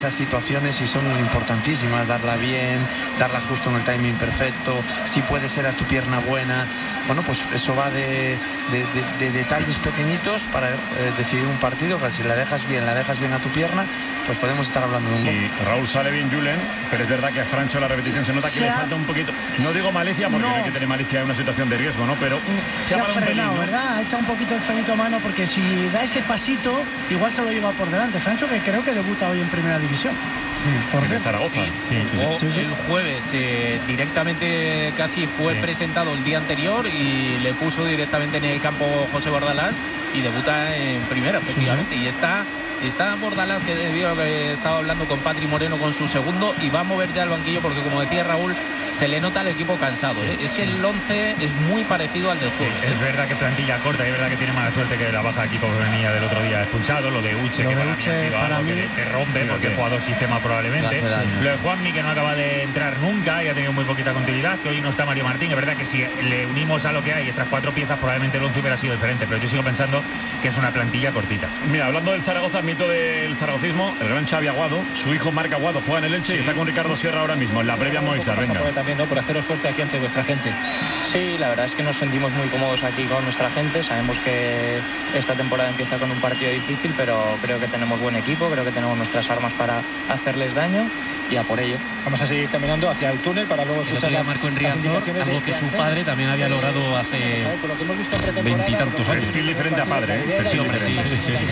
Esas situaciones y son importantísimas, darla bien, darla justo en el timing perfecto, si puede ser a tu pierna buena. Bueno, pues eso va de detalles pequeñitos para decidir un partido, que si la dejas bien a tu pierna, pues podemos estar hablando de un gol. Y Raúl sale bien Julen, pero es verdad que a Francho la repetición se nota que le falta un poquito, no digo malicia porque no hay que tener malicia en una situación de riesgo, ¿no? Pero se ha frenado, ¿verdad? Ha echado un poquito el frenito a mano, porque si da ese pasito, igual se lo lleva por delante. Francho, que creo que debuta hoy en Primera División. Por Zaragoza. El jueves directamente casi fue presentado el día anterior y le puso directamente en el campo José Bordalás y debuta en Primera, efectivamente. Y está Bordalás, que debido a que estaba hablando con Patri Moreno con su segundo, y va a mover ya el banquillo porque, como decía Raúl, se le nota al equipo cansado. Es que el 11 es muy parecido al del jueves. Es verdad que plantilla corta, y es verdad que tiene mala suerte que la baja equipo que venía del otro día expulsado. Lo de Uche, que para mí ha sido algo que te rompe, porque el jugador sistema probablemente. Lo de Juanmi, que no acaba de entrar nunca y ha tenido muy poquita continuidad, que hoy no está Mario Martín. Es verdad que si le unimos a lo que hay, estas 4 piezas, probablemente el 11 hubiera sido diferente, pero yo sigo pensando que es una plantilla cortita. Mira, hablando del Zaragoza, mito del zaragocismo, el gran Xavi Aguado, su hijo Marc Aguado juega en el Elche y está con Ricardo Sierra ahora mismo en la previa Movistar. Venga. También, ¿no? Por haceros fuerte aquí ante vuestra gente. Sí, la verdad es que nos sentimos muy cómodos aquí con nuestra gente. Sabemos que esta temporada empieza con un partido difícil, pero creo que tenemos buen equipo, creo que tenemos nuestras armas para hacerles daño y a por ello. Vamos a seguir caminando hacia el túnel para luego escuchar las indicaciones, algo que su padre también había logrado hace 20 y tantos años. Perfil diferente a padre, Sí, hombre, sí.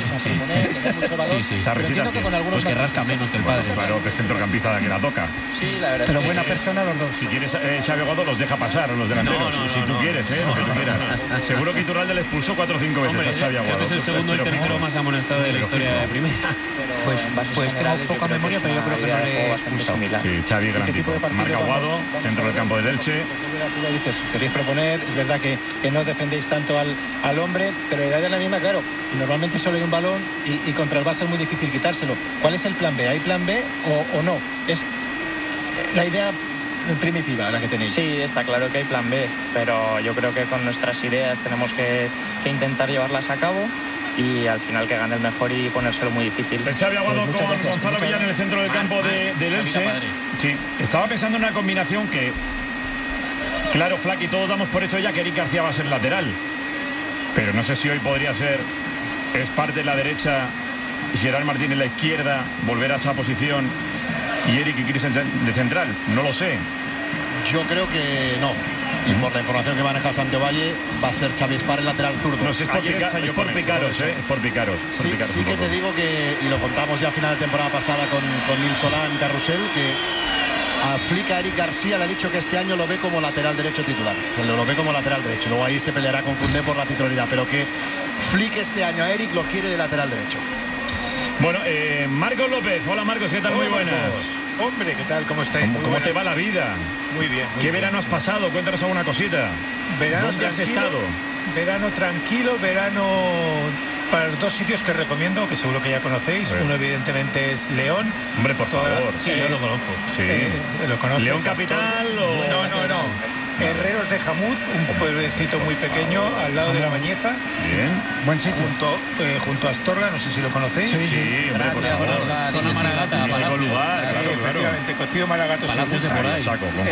Esa risita pues que rasca menos que el padre. Claro, que centrocampista de que la toca. Sí, la verdad. Pero buena persona los dos. Si quieres, Xavi Aguado los deja pasar a los delanteros. Si tú quieres, lo que tú quieras. Seguro que Iturralde le expulsó 4 o 5 veces a Xavi Aguado. Creo que es el segundo y tercero más amonestado de la historia de Primera. Pues tengo poca memoria, pero yo creo que no le expulsado. Sí, Xavi, gran tipo. Marc Aguado, centro del campo del Elche. Tú lo dices, queréis proponer, es verdad que no defendéis tanto al hombre, pero la idea es la misma, claro, y normalmente solo hay un balón y contra el Barça es muy difícil quitárselo. ¿Cuál es el plan B? ¿Hay plan B o no? Es la idea primitiva la que tenéis. Sí, está claro que hay plan B, pero yo creo que con nuestras ideas tenemos que intentar llevarlas a cabo y al final que gane el mejor y ponérselo muy difícil. Xavi Aguado con Gonzalo Villar en el centro del campo del Elche. Sí, estaba pensando en una combinación que, claro, Flaky, todos damos por hecho ya que Eric García va a ser lateral, pero no sé si hoy podría ser Esparte en la derecha, Gerard Martín en la izquierda, volver a esa posición y Eric y Christensen de central. No lo sé. Yo creo que no. Y por la información que maneja Santovalle, va a ser Xavi Espar el lateral zurdo. No sé, es por picaros, Es por picaros. Sí que te digo que, y lo contamos ya a final de temporada pasada con Nils Solán Carrusel, que a Flick, a Eric García le ha dicho que este año lo ve como lateral derecho titular. Lo ve como lateral derecho. Luego ahí se peleará con Koundé por la titularidad. Pero que Flick este año a Eric lo quiere de lateral derecho. Bueno, Marcos López. Hola Marcos, ¿qué tal? Muy buenas. Hombre, ¿qué tal? ¿Cómo estáis? ¿Cómo te va la vida? Muy bien. ¿Qué verano has pasado? Cuéntanos alguna cosita. ¿Dónde has estado? Verano tranquilo, verano para los 2 sitios que recomiendo, que seguro que ya conocéis. Uno evidentemente es León. Hombre, por favor. Sí, yo lo conozco. Sí. ¿Lo conoces? ¿León capital o...? No. Herreros de Jamuz, un pueblecito muy pequeño al lado de La Bañeza. Bien. Buen sitio. Junto a Astorga, no sé si lo conocéis. Sí, hombre, por favor. Zona Maragata. Lugar, efectivamente, cocido Maragato. Palacios de por ahí.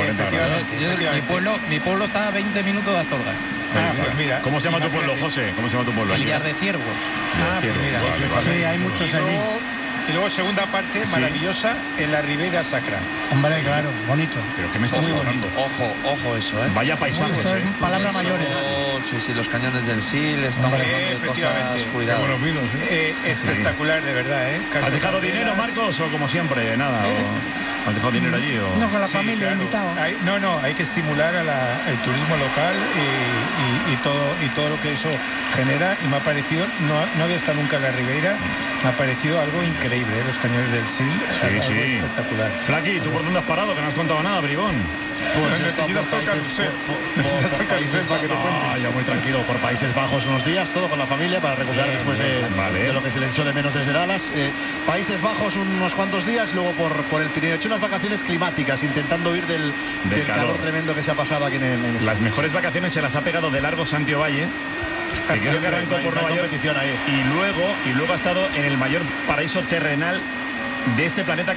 Mi pueblo está a 20 minutos de Astorga. Pues mira. ¿Cómo se llama tu pueblo, José? ¿Cómo se llama tu pueblo? Villar de Ciervos. Mira. Sí, hay muchos allí. Y luego segunda parte maravillosa en la Ribera Sacra. Hombre, claro, bonito. Pero ¿qué me estás hablando? Ojo eso, Vaya paisajes, eso es palabra mayor. Sí, los cañones del Sil, estamos hablando de cosas, cuidado. Espectacular, de verdad, ¿Has dejado dinero, Marcos, o como siempre, nada? ¿Has dejado dinero allí? O... No, con la familia, claro. Invitado. Hay que estimular el turismo local y todo lo que eso genera, y me ha parecido, no había estado nunca en la Ribeira, me ha parecido algo increíble, los cañones del Sil, algo espectacular. Flaky, ¿tú por dónde has parado? Que no has contado nada, bribón. Pues necesitas tocar carrusel para que te cuente. Yo muy tranquilo, por Países Bajos unos días, todo con la familia para recuperar después de lo que se le echó de menos desde Dallas. Países Bajos unos cuantos días, luego por el Pirineo. He hecho unas vacaciones climáticas, intentando huir del calor tremendo que se ha pasado aquí en España. Las mejores vacaciones se las ha pegado de largo Santiago Valle, que creo que arrancó por Nueva York, y luego ha estado en el mayor paraíso terrenal de este planeta